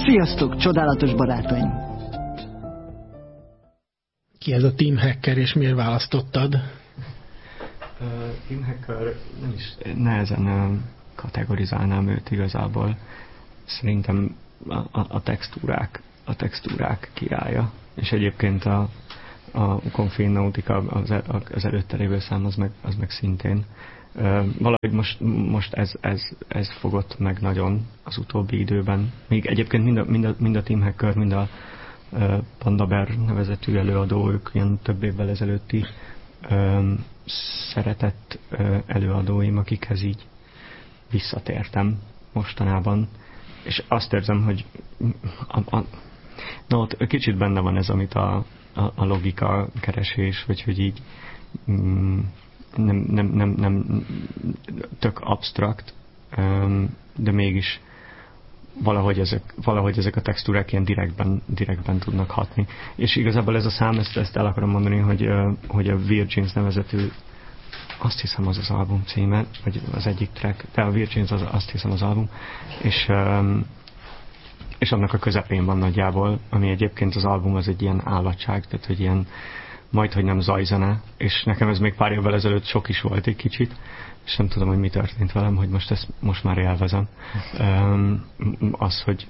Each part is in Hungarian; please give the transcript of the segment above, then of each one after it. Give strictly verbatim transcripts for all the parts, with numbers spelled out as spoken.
Sziasztok, csodálatos barátaim! Ki ez a Tim Hacker, és miért választottad? Uh, Tim Hacker, nem is nehezen uh, kategorizálnám őt igazából. Szerintem a, a, a textúrák, a textúrák királya. És egyébként a, a Confine Nautica, az, az előtte lévő szám, az meg, az meg szintén. Uh, valahogy most, most ez, ez, ez fogott meg nagyon az utóbbi időben. Még egyébként mind a, mind a, mind a Tim Hacker, mind a uh, Panda Bear nevezetű előadó, ők ilyen több évvel ezelőtti uh, szeretett uh, előadóim, akikhez így visszatértem mostanában. És azt érzem, hogy a, a, na ott kicsit benne van ez, amit a, a, a logika keresés, vagy hogy így mm, nem, nem, nem, nem tök absztrakt, de mégis valahogy ezek, valahogy ezek a textúrák ilyen direktben, direktben tudnak hatni. És igazából ez a szám, ezt, ezt el akarom mondani, hogy, hogy a Virgins nevezetű, azt hiszem az az album címe, vagy az egyik track, de a Virgins az, azt hiszem az album, és, és annak a közepén van nagyjából, ami egyébként az album az egy ilyen állatság, tehát hogy ilyen majdhogy nem zajzene, és nekem ez még pár évvel ezelőtt sok is volt egy kicsit, és nem tudom, hogy mi történt velem, hogy most ezt most már élvezem. Um, az, hogy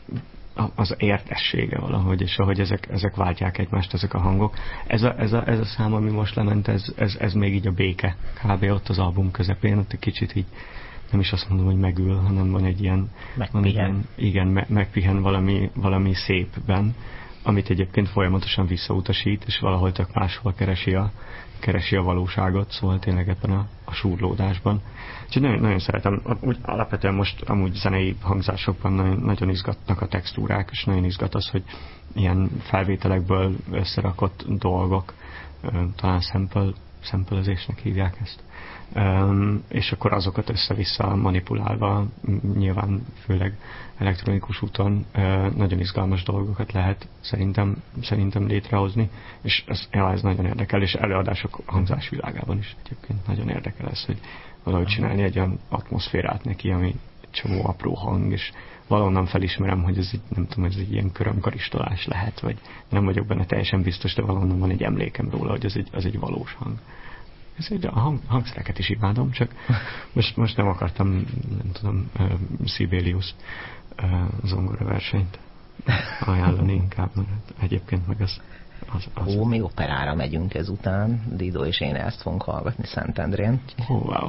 az értessége valahogy, és ahogy ezek, ezek váltják egymást, ezek a hangok. Ez a, ez a, ez a szám, ami most lement, ez, ez, ez még így a béke, kb. Ott az album közepén, ott egy kicsit így, nem is azt mondom, hogy megül, hanem van egy ilyen, van egy ilyen igen, me, megpihen valami, valami szépben, amit egyébként folyamatosan visszautasít, és valahol tök máshol keresi a, keresi a valóságot, szóval tényleg ebben a, a súrlódásban. Úgyhogy nagyon, nagyon szeretem, úgy alapvetően most amúgy zenei hangzásokban nagyon, nagyon izgatnak a textúrák, és nagyon izgat az, hogy ilyen felvételekből összerakott dolgok, talán sample, samplezésnek hívják ezt, Um, és akkor azokat össze-vissza manipulálva, nyilván főleg elektronikus úton uh, nagyon izgalmas dolgokat lehet szerintem, szerintem létrehozni, és ez, ja, ez nagyon érdekel, és előadások hangzás világában is egyébként nagyon érdekel ez, hogy valahogy csinálni egy olyan atmoszférát neki, ami csomó apró hang, és valahonnan felismerem, hogy ez egy, nem tudom, ez egy ilyen körömkaristolás lehet, vagy nem vagyok benne teljesen biztos, de valahonnan van egy emlékem róla, hogy ez egy, az egy valós hang. Ez egy, a hang, hangszereket is imádom, csak most, most nem akartam, nem tudom, uh, Sibelius uh, zongora versenyt ajánlani inkább, mert egyébként meg az... az, az Ó, mi operára megyünk ezután, Dido és én ezt fogunk hallgatni Szentendrén. Ó, wow.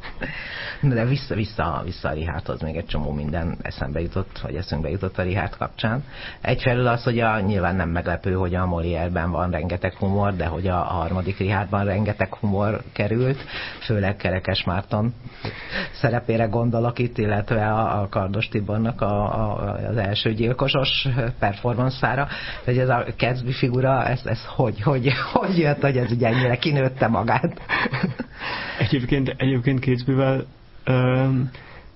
De vissza, vissza, vissza a Richardhoz még egy csomó minden eszembe jutott, vagy eszünkbe jutott a Richard kapcsán. Egyfelől az, hogy a, nyilván nem meglepő, hogy a Molière-ben van rengeteg humor, de hogy a, a harmadik Richardban rengeteg humor került, főleg Kerekes Márton szerepére gondolok itt, illetve a, a Kardos Tibornak a, a, az első gyilkosos performanszára. Hogy ez a Gatsby figura, ez, ez hogy, hogy, hogy jött, hogy ez ugye ennyire kinőtte magát? Egyébként, egyébként Gatsbyvel um,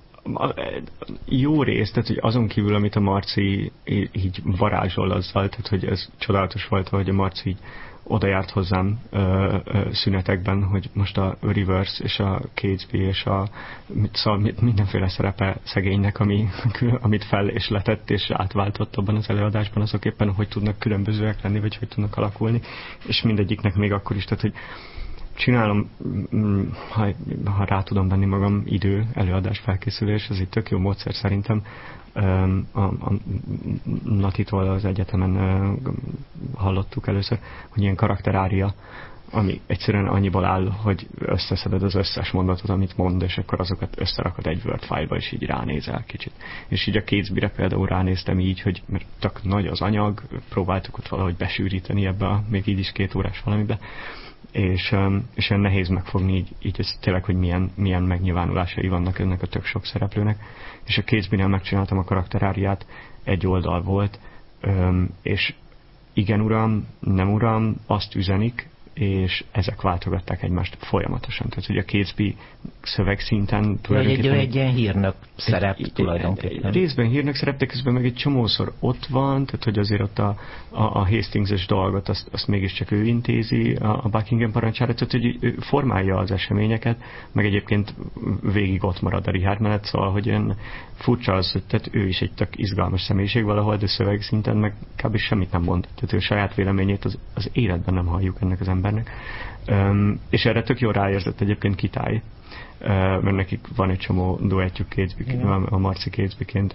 jó rész, tehát hogy azon kívül, amit a Marci így varázsol azzal, tehát hogy ez csodálatos volt, hogy a Marci így oda járt hozzám ö, ö, szünetekben, hogy most a Reverse és a Gatsby és a szóval mindenféle szerepe szegénynek, ami, amit fel és letett és átváltott abban az előadásban, azok éppen hogy tudnak különbözőek lenni, vagy hogy tudnak alakulni, és mindegyiknek még akkor is, tehát hogy csinálom, ha, ha rá tudom venni magam idő, előadás felkészülés, ez egy tök jó módszer szerintem. A, a Natitól az egyetemen hallottuk először, hogy ilyen karakterária, ami egyszerűen annyiból áll, hogy összeszeded az összes mondatot, amit mond, és akkor azokat összerakod egy Word file-ba, és így ránézel kicsit. És így a Gatsbyre például ránéztem így, hogy mert tök nagy az anyag, próbáltuk ott valahogy besűríteni ebbe a még így is két órás valamibe, és, és olyan nehéz megfogni így, így ez tényleg, hogy milyen, milyen megnyilvánulásai vannak ennek a tök sok szereplőnek. És a Gatsbynél megcsináltam a karakteráriát, egy oldal volt, és igen uram, nem uram, azt üzenik, és ezek váltogatták egymást folyamatosan. Tehát, hogy a Catesby szövegszinten tulajdonképpen... Egy, egy ilyen hírnök szerep egy, tulajdonképpen. Egy, részben hírnök szerep, de közben meg egy csomószor ott van, tehát hogy azért ott a, a, a Hastings-es dolgot azt, azt mégiscsak ő intézi a, a Buckingham parancsára, tehát hogy ő formálja az eseményeket, meg egyébként végig ott marad a Richard mellett, szóval, hogy ilyen furcsa az, hogy tehát ő is egy tök izgalmas személyiség valahol, de szövegszinten meg kb. Semmit nem mond. Tehát ő a saját véleményét az, az életben nem halljuk ennek az embernek. Um, és erre tök jól ráérzett egyébként Kitály, uh, mert nekik van egy csomó duettjük Catesby, a Marci Catesbyként,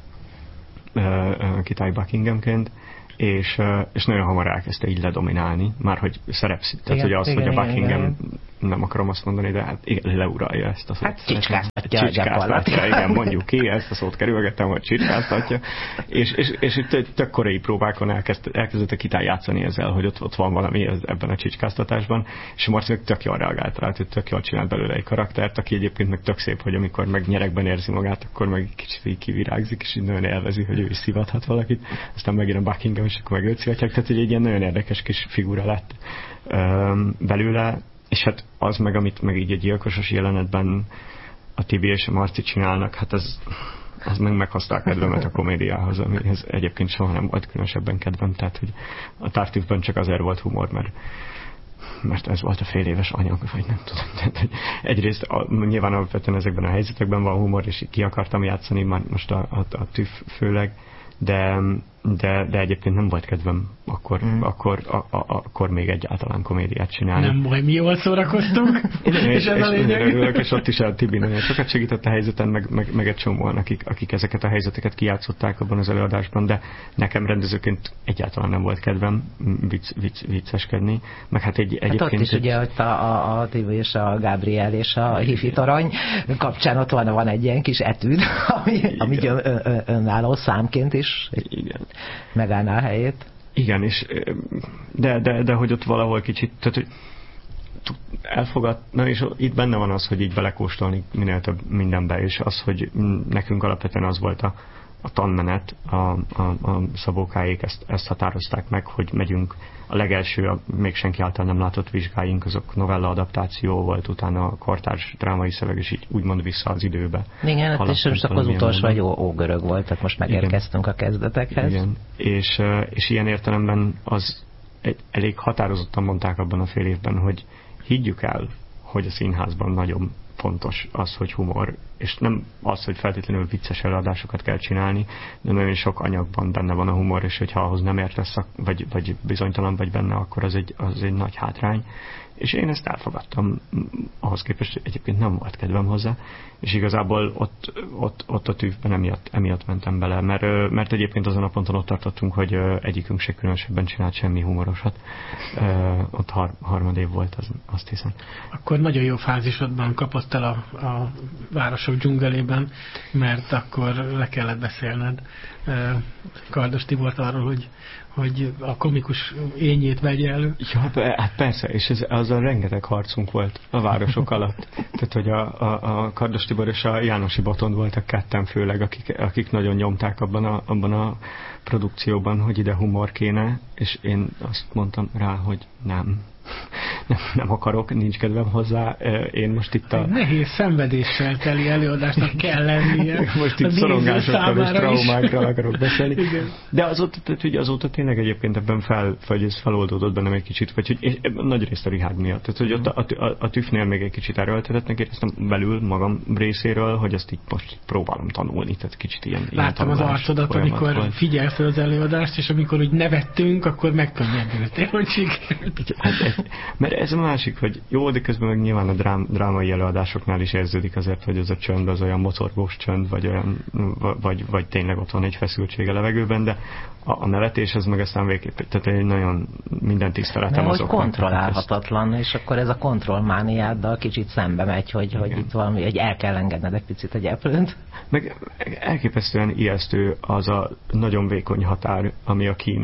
uh, Kitály Buckinghamként, és, uh, és nagyon hamar elkezdte így ledominálni, már hogy szerepszik. Tehát, hogy az, igen, hogy a Buckingham, igen, nem akarom azt mondani, de hát igen, leuralja ezt a szót. Hát csicskáztatja. Csicskáztatja, igen, mondjuk ki, ezt a szót kerülgettem, hogy csicskáztatja. És, és, és itt tök korai próbákon elkezd, elkezdett a Kitály játszani ezzel, hogy ott, ott van valami ebben a csicskáztatásban, és a Marci tök jól reagált rá, hogy tök jól csinált belőle egy karaktert, aki egyébként meg tök szép, hogy amikor meg nyerekben érzi magát, akkor meg kicsit így kivirágzik, és így nagyon élvezi, hogy ő is szivathat valakit. Aztán megint a Buckingham, és akkor meg őt szivatják, tehát egy ilyen nagyon érdekes kis figura lett um, belőle. És hát az meg, amit meg így egy gyilkosos jelenetben a Tibi és a Marci csinálnak, hát az, az meg meghozta a kedvemet a komédiához, amihez egyébként soha nem volt különösebben kedvem, tehát hogy a Tartufban csak azért volt humor, mert mert ez volt a fél éves anyag, vagy nem tudom. Tehát, hogy egyrészt a, nyilván alapvetően ezekben a helyzetekben van humor, és ki akartam játszani, már most a, a, a tűf főleg, de, de, de egyébként nem volt kedvem akkor, mm. akkor, a, a, akkor még egyáltalán komédiát csinálni. Nem baj, mi jól szórakoztunk, és, és ez a lényeg. Örülök, és ott is a Tibi nagyon sokat segített a helyzeten, meg, meg, meg egy csomóan, akik, akik ezeket a helyzeteket kijátszották abban az előadásban, de nekem rendezőként egyáltalán nem volt kedvem vicc, vicc, vicceskedni. Meg hát egy, egyébként... Hát ott is egy... ugye ott a, a, a Tibi és a Gabriel és a Hifi Torony kapcsán ott van, van egy ilyen kis etűd, ami, ami ön, ön, önálló számként is igen, megállná a helyét. Igen, és de, de, de hogy ott valahol kicsit, tehát hogy elfogad, na és itt benne van az, hogy így belekóstolni minél több mindenbe, és az, hogy nekünk alapvetően az volt a, a tanmenet, a, a, a Szabókáék ezt, ezt határozták meg, hogy megyünk a legelső, a még senki által nem látott vizsgáink, azok novella adaptáció volt, utána a kortárs drámai szöveg, és így úgymond vissza az időbe. Igen, hát és most akkor az utolsó egy ógörög volt, tehát most megérkeztünk igen, a kezdetekhez. Igen, és, és ilyen értelemben az egy, elég határozottan mondták abban a fél évben, hogy higgyük el, hogy a színházban nagyon fontos az, hogy humor, és nem az, hogy feltétlenül vicces előadásokat kell csinálni, de nagyon sok anyagban benne van a humor, és hogyha ahhoz nem értesz, vagy, vagy bizonytalan vagy benne, akkor az egy, az egy nagy hátrány. És én ezt elfogadtam, ahhoz képest egyébként nem volt kedvem hozzá, és igazából ott, ott, ott a tűvben emiatt, emiatt mentem bele, mert, mert egyébként azon a ponton ott tartottunk, hogy egyikünk se különösebben csinált semmi humorosat. Ott har, harmad év volt, az, azt hiszem. Akkor nagyon jó fázisodban kapott el a, a városok dzsungelében, mert akkor le kellett beszélned Kardos Tibort arról, hogy hogy a komikus ényét vegye elő. Ja, hát persze, és ez, azzal rengeteg harcunk volt a városok alatt. Tehát, hogy a, a, a Kardos Tibor és a Jánosi Botond voltak ketten főleg, akik, akik nagyon nyomták abban a, abban a produkcióban, hogy ide humor kéne, és én azt mondtam rá, hogy nem. Nem, nem akarok, nincs kedvem hozzá. Én most itt a... Nehéz szenvedéssel teli előadásnak kell lennie. Most itt szorongásokkal és traumákról akarok beszélni. Igen. De azóta, tehát, hogy azóta tényleg egyébként ebben fel, vagy ez feloldódott bennem egy kicsit, vagy hogy és nagy részt a Richard miatt. Tehát, hogy ott a, a, a tűfnél még egy kicsit erőltetetnek éreztem belül magam részéről, hogy ezt így most próbálom tanulni. Tehát kicsit ilyen, láttam ilyen az arcodat, amikor volt. figyelsz az előadást, és amikor úgy nevettünk, akkor megkönnyedültél, hogy sikerült. Mert ez a másik, hogy jó, de közben meg nyilván a drám, drámai előadásoknál is érződik azért, hogy ez a csönd az olyan mocorgós csönd, vagy, olyan, vagy, vagy tényleg ott van egy feszültség a levegőben, de a, a nevetés az meg aztán végképp, tehát egy nagyon minden tiszteletem azok. Hogy kontrollálhatatlan, és akkor ez a kontrollmániáddal kicsit szembe megy, hogy, hogy itt valami, hogy el kell engedned egy picit a gyeplőnt. Meg elképesztően ijesztő az a nagyon vékony határ, ami a kínos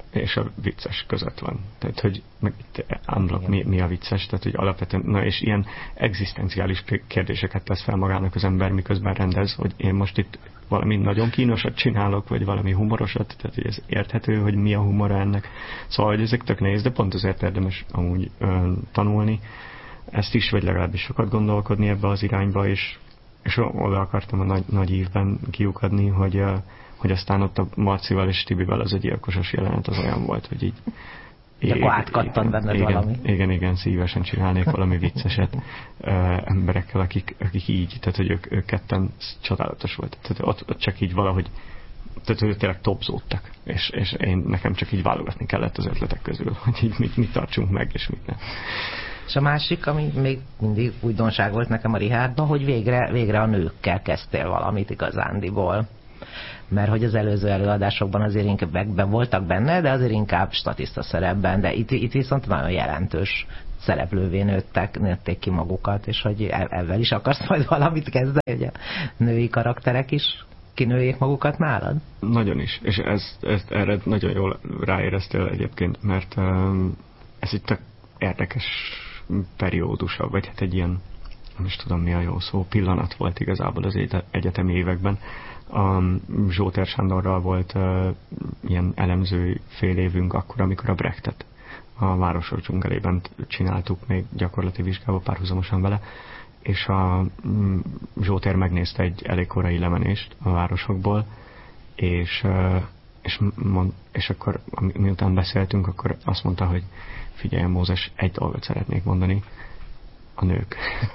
és a vicces között van. Tehát, hogy meg itt unblock, mi, mi a vicces, tehát, hogy alapvetően, na és ilyen egzisztenciális kérdéseket tesz fel magának az ember, miközben rendez, hogy én most itt valami nagyon kínosat csinálok, vagy valami humorosat, tehát, hogy ez érthető, hogy mi a humora ennek. Szóval, hogy ezek tök nehéz, de pont azért érdemes amúgy ö, tanulni ezt is, vagy legalábbis sokat gondolkodni ebbe az irányba, és, és oda akartam a nagy, nagy ívben kiukadni, hogy ö, hogy aztán ott a Marcival és Tibivel az egy gyilkosos jelenet az olyan volt, hogy így... De akkor átkattant benned igen, valami. Igen, igen, szívesen csinálnék valami vicceset ö, emberekkel, akik, akik így, tehát hogy ők, ők ketten csodálatos volt. Tehát ott, ott csak így valahogy, tehát hogy tényleg topzódtak, és, és én nekem csak így válogatni kellett az ötletek közül, hogy így mit, mit tartsunk meg, és mit nem. És a másik, ami még mindig újdonság volt nekem a Richardban, hogy végre, végre a nőkkel kezdtél valamit igazándiból. Mert hogy az előző előadásokban azért inkább voltak benne, de azért inkább statiszta szerepben, de itt, itt viszont nagyon jelentős szereplővé nőttek, nőtték ki magukat, és hogy ezzel is akarsz majd valamit kezdeni, hogy a női karakterek is kinőjék magukat nálad? Nagyon is, és ez, ez, erre nagyon jól ráéreztél egyébként, mert um, ez egy tök érdekes periódusa, vagy hát egy ilyen, nem is tudom mi a jó szó, pillanat volt igazából az egyetemi években. A Zsótér Sándorral volt uh, ilyen elemző fél évünk akkor, amikor a Brechtet a Városok dzsungelében csináltuk még gyakorlati vizsgával párhuzamosan vele, és a um, Zsótér megnézte egy elég korai lemenést a Városokból, és, uh, és, mond, és akkor miután beszéltünk, akkor azt mondta, hogy figyelj, Mózes, egy dolgot szeretnék mondani, a nők.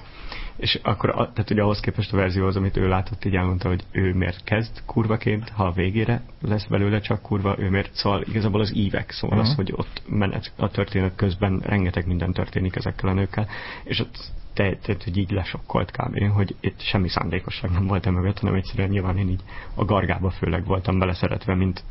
És akkor, tehát ugye ahhoz képest a verzióhoz, amit ő látott, így elmondta, hogy ő miért kezd kurvaként, ha a végére lesz belőle csak kurva, ő miért, szóval igazából az ívek, szóval uh-huh. az, hogy ott menet a történet közben rengeteg minden történik ezekkel a nőkkel, és ott te, te, hogy így lesokkolt kb. Hogy itt semmi szándékosság nem volt emögött, hanem egyszerűen nyilván én így a Gargába főleg voltam beleszeretve, mint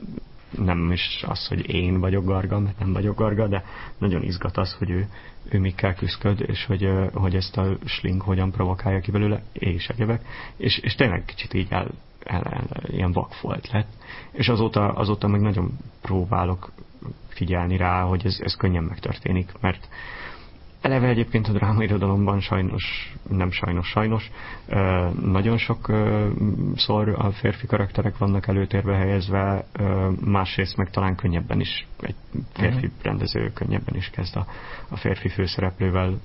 nem is az, hogy én vagyok Garga, mert nem vagyok Garga, de nagyon izgat az, hogy ő, ő mikkel küszköd, és hogy, hogy ezt a sling hogyan provokálja ki belőle, és egyebek. És, és tényleg kicsit így el, el, el, ilyen vakfolt lett. És azóta, azóta meg nagyon próbálok figyelni rá, hogy ez, ez könnyen megtörténik, mert eleve egyébként a drámairodalomban sajnos, nem sajnos, sajnos, nagyon sokszor a férfi karakterek vannak előtérbe helyezve, másrészt meg talán könnyebben is, egy férfi rendező könnyebben is kezd a, a férfi főszereplővel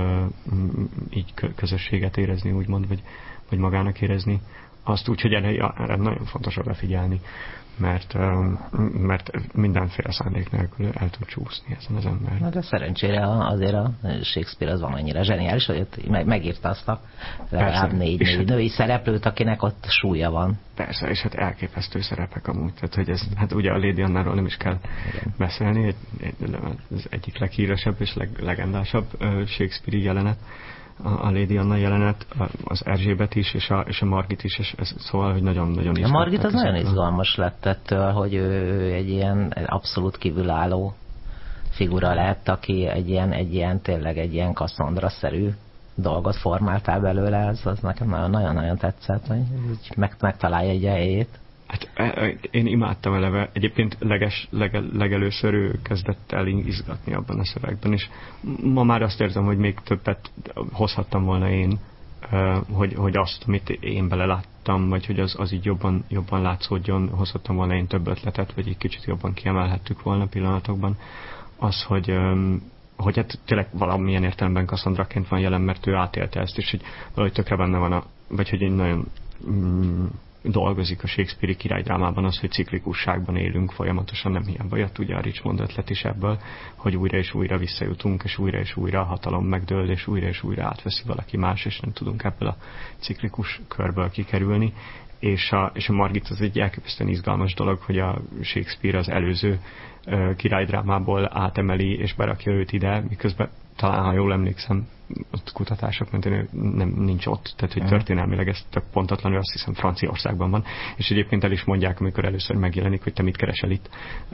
így közösséget érezni, úgymond, vagy, vagy magának érezni. Azt úgy, hogy erre, erre nagyon fontos odafigyelni, mert, mert mindenféle szándék nélkül el tud csúszni ezen az ember. Na de szerencsére azért a Shakespeare az van annyira zseniális, hogy ott megírta azt a legalább négy, négy női szereplőt, akinek ott súlya van. Persze, és hát elképesztő szerepek amúgy. Tehát, hogy ez, hát ugye a Lady Annáról nem is kell igen. beszélni, egy, egy, az egyik leghíresebb és leg, legendásabb Shakespeare-i jelenet. A Lady Anna jelenet, az Erzsébet is, és a, és a Margit is, és ez, szóval, hogy nagyon-nagyon izgalmas. A Margit az nagyon izgalmas lett ettől, hogy ő egy ilyen abszolút kívülálló figura lett, aki egy ilyen, egy ilyen tényleg egy ilyen Cassandra-szerű dolgot formáltál belőle, ez az nekem nagyon-nagyon tetszett, hogy meg, megtalálja egy helyét. Hát én imádtam eleve. Egyébként leges, lege, legelőször ő kezdett el izgatni abban a szövegben, és ma már azt érzem, hogy még többet hozhattam volna én, hogy, hogy azt, amit én beleláttam, vagy hogy az, az így jobban, jobban látszódjon, hozhattam volna én több ötletet, vagy egy kicsit jobban kiemelhettük volna pillanatokban. Az, hogy, hogy hát tényleg valamilyen értelemben Cassandraként van jelen, mert ő átélte ezt, és hogy valahogy tökre benne van, a, vagy hogy egy nagyon mm, dolgozik a Shakespeare-i királydrámában az, hogy ciklikusságban élünk folyamatosan, nem hiába jött ugye a Richmond ötlet is ebből, hogy újra és újra visszajutunk, és újra és újra a hatalom megdől, és újra és újra átveszi valaki más, és nem tudunk ebből a ciklikus körből kikerülni. És a, és a Margit az egy elképesztően izgalmas dolog, hogy a Shakespeare az előző uh, királydrámából átemeli, és berakja őt ide, miközben talán, ha jól emlékszem, ott kutatások mentén nem, nincs ott, tehát hogy történelmileg ez tök pontatlanul, azt hiszem Franciaországban van, és egyébként el is mondják, amikor először megjelenik, hogy te mit keresel itt.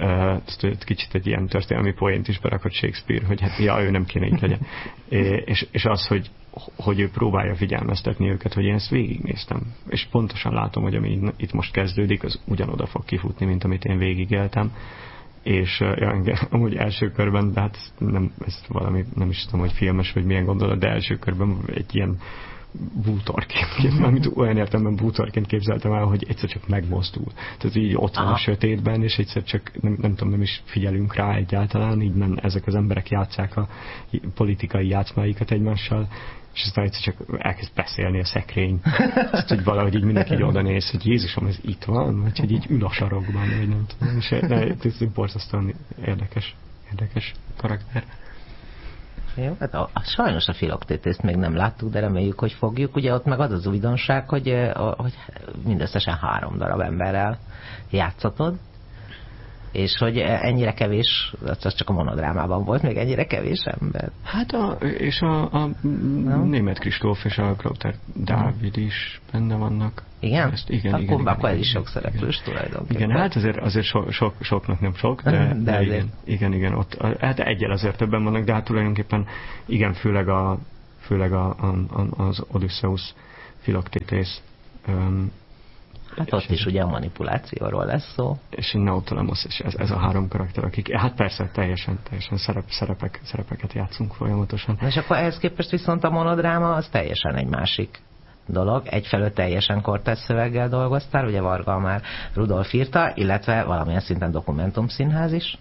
Uh, kicsit egy ilyen történelmi poént is berakott Shakespeare, hogy hát ja, ő nem kéne itt legyen. és, és az, hogy hogy ő próbálja figyelmeztetni őket, hogy én ezt végignéztem. És pontosan látom, hogy ami itt most kezdődik, az ugyanoda fog kifutni, mint amit én végigéltem. és ja, igen, amúgy első körben, de hát nem, ez valami, nem is tudom, hogy filmes, vagy milyen gondolat, de első körben egy ilyen bútorként, mármint olyan értelemben bútorként képzeltem el, hogy egyszer csak megmozdul. Tehát így ott van a sötétben, és egyszer csak nem, nem tudom, nem is figyelünk rá egyáltalán, így men, ezek az emberek játsszák a politikai játszmáikat egymással, és aztán egyszer csak elkezd beszélni a szekrény. Azt, hogy valahogy így mindenki így oda néz, hogy Jézusom, ez itt van, vagy hogy így ül a sarokban, vagy nem tudom. És ez borzasztóan érdekes, érdekes karakter. Jó, hát a, a, sajnos a Filoktétészt még nem láttuk, de reméljük, hogy fogjuk. Ugye ott meg az az újdonság, hogy, a, hogy mindösszesen három darab emberrel játszatod, és hogy ennyire kevés, az csak a monodrámában volt, még ennyire kevés ember. Hát a, és a, a Németh Kristóf és a Krauter Dávid is benne vannak. Igen? Ezt, igen, akkor igen, akkor igen, ez is sok igen, szereplős tulajdonképpen. Igen, hát azért, azért so, sok, soknak nem sok, de, de, de igen, igen, igen, ott, hát egyel azért többen vannak, de hát tulajdonképpen igen, főleg, a, főleg a, a, az Odysseus, Filoktétész. Um, hát ott is ugye a manipulációról lesz szó. És Neoptolemos, és ez, ez a három karakter, akik, hát persze, teljesen, teljesen szerep, szerepek, szerepeket játszunk folyamatosan. És akkor ehhez képest viszont a monodráma az teljesen egy másik dolog. Egyfelől teljesen Cortez szöveggel dolgoztál, ugye Varga már Rudolf írta, illetve valamilyen szinten dokumentumszínház is.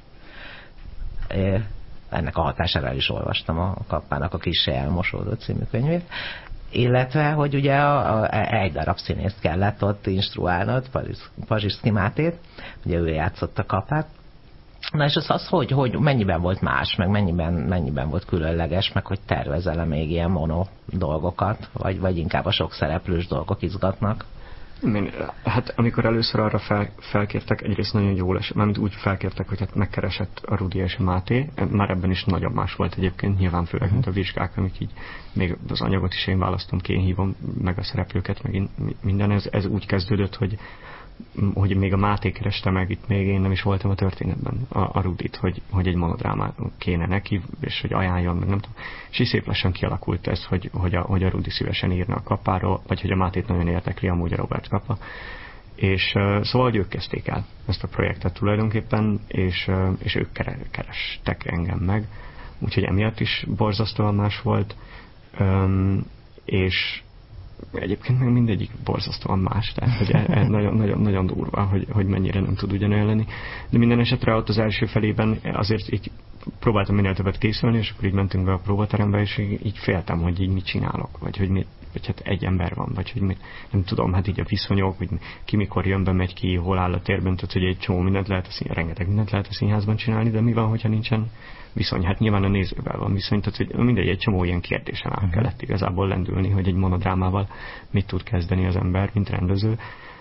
Ennek a hatására is olvastam a Kappának a Kissé elmosódott című könyvét. Illetve, hogy ugye a, a, egy darab színészt kellett ott instruálnod, Pazsiszki Mátét, ugye ő játszott a Kappát. Na és az, az hogy, hogy mennyiben volt más, meg mennyiben, mennyiben volt különleges, meg hogy tervezel-e még ilyen mono dolgokat, vagy, vagy inkább a sok szereplős dolgok izgatnak? Én, hát amikor először arra fel, felkértek, egyrészt nagyon jól esett, mármint úgy felkértek, hogy hát megkeresett a Rudi és a Máté, már ebben is nagyon más volt egyébként, nyilván főleg, mint a vizsgák, amik így, még az anyagot is én választom ki, én hívom meg a szereplőket, meg minden, ez, ez úgy kezdődött, hogy hogy még a Máté kereste meg, itt még én nem is voltam a történetben, a, a Rudit, hogy, hogy egy monodrámát kéne neki, és hogy ajánljon, meg nem tudom. És így szép lassan kialakult ez, hogy, hogy, a, hogy a Rudi szívesen írna a Kappáról, vagy hogy a Mátét nagyon érdekli amúgy a Robert Kappa. És uh, szóval, hogy ők kezdték el ezt a projektet tulajdonképpen, és, uh, és ők kerestek engem meg. Úgyhogy emiatt is borzasztóan más volt, um, és egyébként meg mindegyik borzasztóan más, tehát hogy e, e, nagyon, nagyon, nagyon durva, hogy, hogy mennyire nem tud ugyanolyan lenni. De minden esetre ott az első felében azért így próbáltam minél többet készülni, és akkor így mentünk be a próbaterembe, és így, így féltem, hogy így mit csinálok, vagy hogy mit, vagy hát egy ember van, vagy hogy mit, nem tudom, hát így a viszonyok, hogy ki mikor jön be, megy ki, hol áll a térben, tehát hogy egy csomó mindent lehet a szín, rengeteg mindent lehet a színházban csinálni, de mi van, hogyha nincsen viszony? Hát nyilván a nézővel van viszony, tehát hogy mindegy, egy csomó ilyen kérdésen át kellett igazából lendülni, hogy egy monodrámával mit tud kezdeni az ember, mint rendező.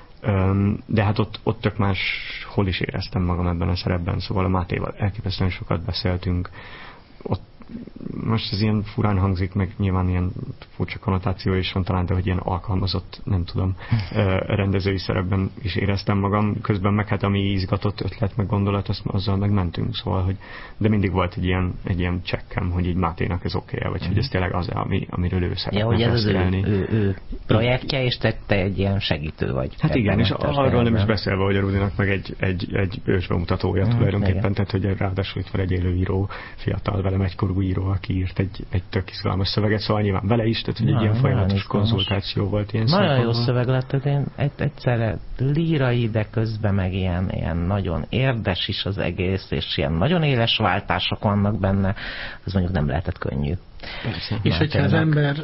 De hát ott, ott tök más, hol is éreztem magam ebben a szerepben, szóval a Mátéval elképesztően sokat beszéltünk. Ott most ez ilyen furán hangzik, meg nyilván ilyen furcsa konnotáció is van talán, de hogy ilyen alkalmazott, nem tudom, rendezői szerepben is éreztem magam. Közben meg hát ami izgatott ötlet, meg gondolat, azt, azzal meg mentünk, szóval, hogy de mindig volt egy ilyen, egy ilyen csekkem, hogy így Máténak ez oké, vagy mm. hogy ez tényleg az, ami, amiről ő szeretne ja, hogy ez az ő, ő, ő projektje, és te, te egy ilyen segítő vagy. Hát igen, és arról nem is beszélve, hogy a Rudinak meg egy, egy, egy ősbemutatója mm, tulajdonképpen, igen. Tehát hogy ráadásul itt van egy élőíró, fiatal, velem egykorú író, aki írt egy, egy tök izgalmas szöveget, szóval nyilván vele is, tehát hogy egy ilyen folyamatos konzultáció volt ilyen nagyon szempontból. Jó szöveg lett, tehát én egy, egyszerre lírai, de közben meg ilyen, ilyen nagyon érdes is az egész, és ilyen nagyon éles váltások vannak benne, az mondjuk nem lehetett könnyű. Persze. És hogyha az ember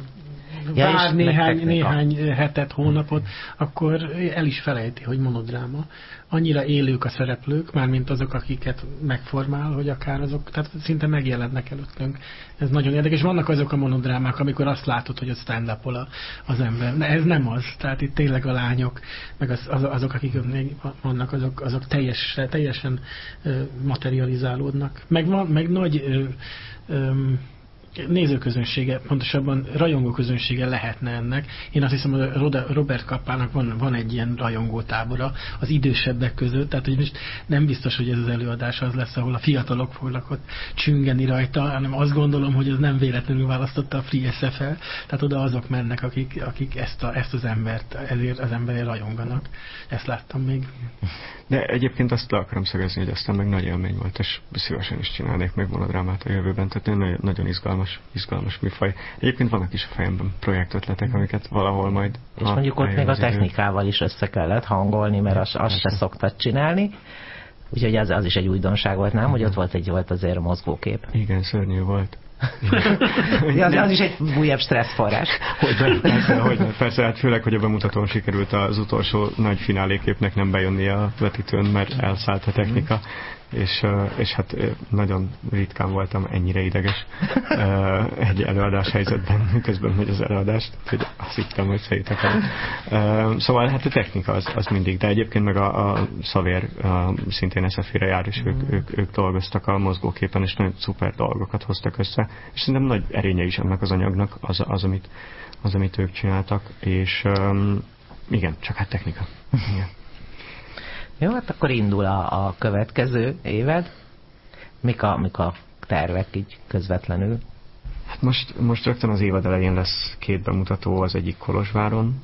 ja, vár néhány, néhány hetet, hónapot, akkor el is felejti, hogy monodráma. Annyira élők a szereplők, mármint azok, akiket megformál, hogy akár azok, tehát szinte megjelennek előttünk. Ez nagyon érdekes. Vannak azok a monodrámák, amikor azt látod, hogy a stand-up-ol az ember. De ez nem az. Tehát itt tényleg a lányok, meg az, az, azok, akik még vannak, azok, azok teljes, teljesen uh, materializálódnak. Meg, van, meg nagy uh, um, nézőközönsége, pontosabban rajongóközönsége lehetne ennek. Én azt hiszem, hogy a Robert Kappának van, van egy ilyen rajongótábora az idősebbek között, tehát hogy most nem biztos, hogy ez az előadás az lesz, ahol a fiatalok fognak ott csüngeni rajta, hanem azt gondolom, hogy ez nem véletlenül választotta a Free es ef el, tehát oda azok mennek, akik, akik ezt, a, ezt az embert, ezért az emberért rajonganak. Ezt láttam még. De egyébként azt le akarom szögezni, hogy aztán meg nagy élmény volt, és szívesen is csinálnék meg monodrámát a jövőben, tehát nagyon, nagyon izgalmas, izgalmas műfaj. Egyébként vannak is a fejemben projektötletek, amiket valahol majd... És mondjuk ott még a technikával is össze kellett hangolni, mert azt, azt se szoktad csinálni. Úgyhogy az, az is egy újdonság volt, nem? Hogy ott volt egy volt azért mozgókép. Igen, szörnyű volt. Ja, az, az is egy újabb stresszforrás. Hogy persze, hogy persze, hát főleg, hogy a bemutatón sikerült az utolsó nagy fináléképnek nem bejönni a vetítőn, mert elszállt a technika, és, és hát nagyon ritkán voltam ennyire ideges egy előadás helyzetben, közben megy az előadás, hogy azt hittem, hogy szétek el. Szóval hát a technika az, az mindig, de egyébként meg a, a Szavér a, szintén es ef i-re jár, és ők, ők, ők dolgoztak a mozgóképen, és nagyon szuper dolgokat hoztak össze, és szerintem nagy erénye is ennek az anyagnak, az, az, amit, az amit ők csináltak, és um, igen, csak hát technika. Igen. Jó, hát akkor indul a, a következő éved. Mik a, mik a tervek így közvetlenül? Hát most, most rögtön az évad elején lesz két bemutató, az egyik Kolozsváron,